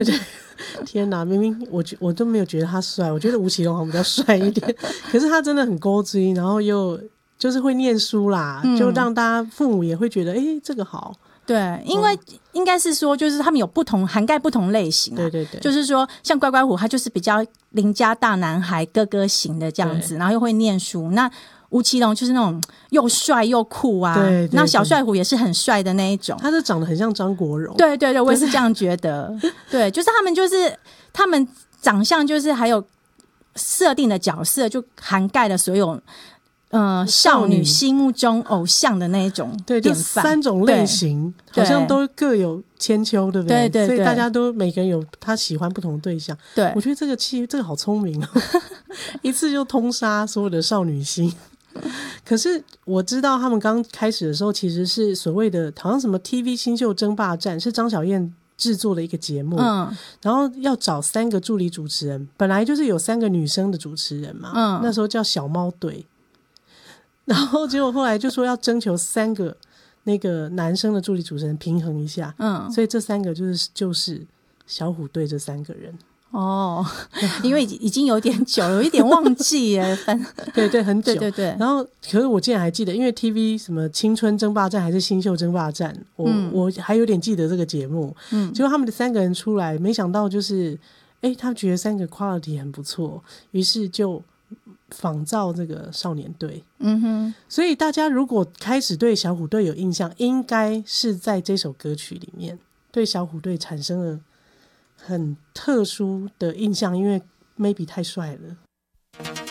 天哪，明明我都没有觉得他帅，我觉得吴奇隆好像比较帅一点，可是他真的很勾追，然后又就是会念书啦，就让大家父母也会觉得这个好。 对，因为应该是说，就是他们有不同涵盖不同类型对对对， 就是说像乖乖虎，他就是比较邻家大男孩哥哥型的这样子，然后又会念书。那吴奇隆就是那种又帅又酷啊， 对， 那小帅虎也是很帅的那一种， 他是长得很像张国荣。 对对对，我也是这样觉得。对，就是他们长相就是还有设定的角色，就涵盖了所有少女心目中偶像的那一种典范。对，就 3种类型，好像都各有千秋，对不对？对，所以大家都每个人有他喜欢不同的对象。 对， 我觉得这个好聪明哦，一次就通杀所有的少女心。可是我知道他们刚开始的时候，其实是所谓的好像什么 TV 新秀争霸战，是张小燕制作的一个节目，然后要找3个助理主持人，本来就是有3个女生的主持人嘛，那时候叫小猫队。然后结果后来就说要征求3个那个男生的助理主持人平衡一下，所以这3个就是小虎队这3个人。 因为已经有点久了，有一点忘记耶。 对对，很久。 对对对。 然后可是我竟然还记得，因为 TV 什么青春争霸战还是新秀争霸战，我还有点记得这个节目。结果他们的3个人出来，没想到就是他们觉得3个 quality 很不错，于是就仿造这个少年队。所以大家如果开始对小虎队有印象，应该是在这首歌曲里面对小虎队产生了很特殊的印象，因为 maybe 太帅了。